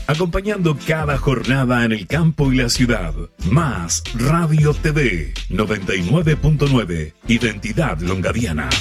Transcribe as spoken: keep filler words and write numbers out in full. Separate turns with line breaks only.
acompañando cada jornada en el campo y la ciudad. Más Radio T V noventa y nueve punto nueve, Identidad Longadiana.